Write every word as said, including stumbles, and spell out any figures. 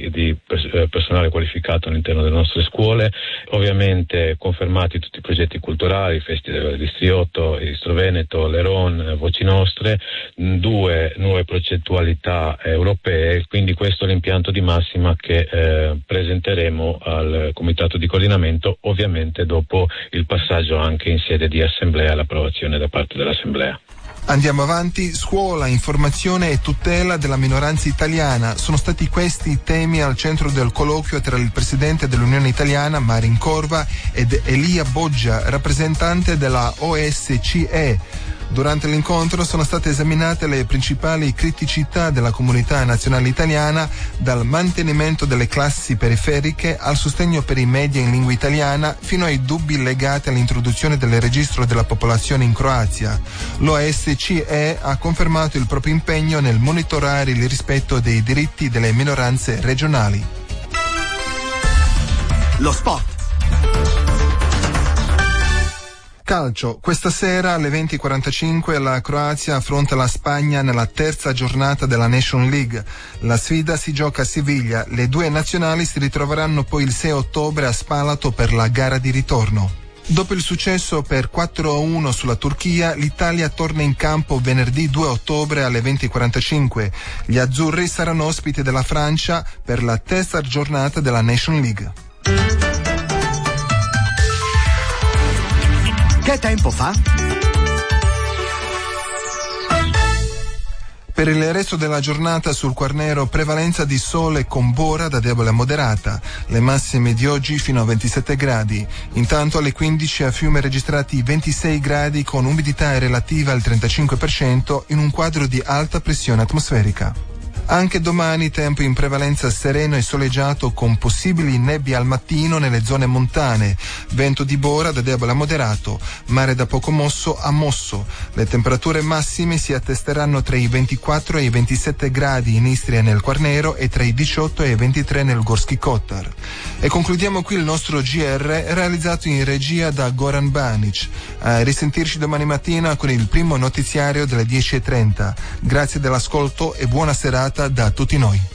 di, di pers- personale qualificato all'interno delle nostre scuole, ovviamente confermati tutti i progetti culturali, Festival di Striotto, Istro Veneto, l'Eron, Voci Nostre, due nuove progettualità europee, quindi questo è l'impianto di massima che eh, presenteremo al Comitato di Coordinamento, ovviamente dopo il passaggio anche in sede di assemblea, l'approvazione da parte dell'assemblea. Andiamo avanti. Scuola, informazione e tutela della minoranza italiana. Sono stati questi i temi al centro del colloquio tra il presidente dell'Unione Italiana, Marin Corva, ed Elia Boggia, rappresentante della O S C E. Durante l'incontro sono state esaminate le principali criticità della comunità nazionale italiana, dal mantenimento delle classi periferiche al sostegno per i media in lingua italiana, fino ai dubbi legati all'introduzione del registro della popolazione in Croazia. L'O S C E ha confermato il proprio impegno nel monitorare il rispetto dei diritti delle minoranze regionali. Lo sport. Calcio. Questa sera alle venti e quarantacinque la Croazia affronta la Spagna nella terza giornata della Nation League. La sfida si gioca a Siviglia. Le due nazionali si ritroveranno poi il sei ottobre a Spalato per la gara di ritorno. Dopo il successo per quattro a uno sulla Turchia, l'Italia torna in campo venerdì due ottobre alle venti e quarantacinque. Gli azzurri saranno ospiti della Francia per la terza giornata della Nation League. Che tempo fa? Per il resto della giornata sul Quarnero prevalenza di sole con bora da debole a moderata, le massime di oggi fino a ventisette gradi. Intanto alle quindici a Fiume registrati ventisei gradi con umidità relativa al trentacinque per cento in un quadro di alta pressione atmosferica. Anche domani tempo in prevalenza sereno e soleggiato con possibili nebbie al mattino nelle zone montane, vento di bora da debole a moderato, mare da poco mosso a mosso. Le temperature massime si attesteranno tra i ventiquattro e i ventisette gradi in Istria e nel Quarnero e tra i diciotto e i ventitré nel Gorski Kotar. E concludiamo qui il nostro G R realizzato in regia da Goran Banic. A risentirci domani mattina con il primo notiziario delle dieci e trenta. Grazie dell'ascolto e buona serata da tutti noi.